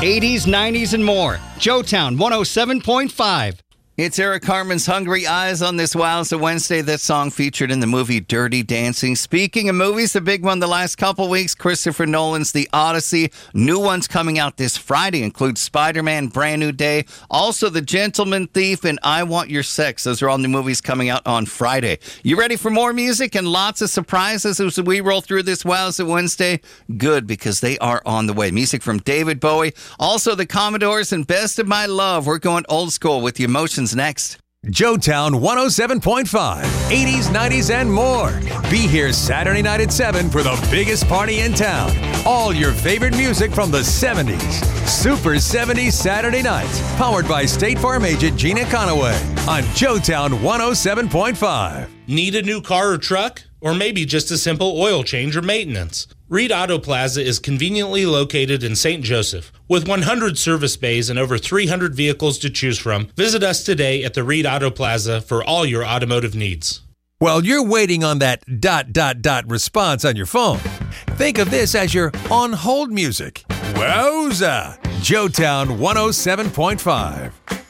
80s, 90s, and more. Joetown 107.5. It's Eric Harmon's Hungry Eyes on this Wowza Wednesday. That song featured in the movie Dirty Dancing. Speaking of movies, the big one the last couple weeks, Christopher Nolan's The Odyssey. New ones coming out this Friday include Spider-Man Brand New Day, also The Gentleman Thief, and I Want Your Sex. Those are all new movies coming out on Friday. You ready for more music and lots of surprises as we roll through this Wowza Wednesday? Good, because they are on the way. Music from David Bowie, also the Commodores, and Best of My Love. We're going old school with the Emotions next. Joetown 107.5, 80s, 90s, and more. Be here Saturday night at 7 for the biggest party in town. All your favorite music from the 70s. Super 70s Saturday nights. Powered by State Farm agent Gina Conaway on Joetown 107.5. Need a new car or truck? Or maybe just a simple oil change or maintenance? Reed Auto Plaza is conveniently located in St. Joseph. With 100 service bays and over 300 vehicles to choose from, visit us today at the Reed Auto Plaza for all your automotive needs. While you're waiting on that ... response on your phone, think of this as your on-hold music. Wowza! Joetown 107.5.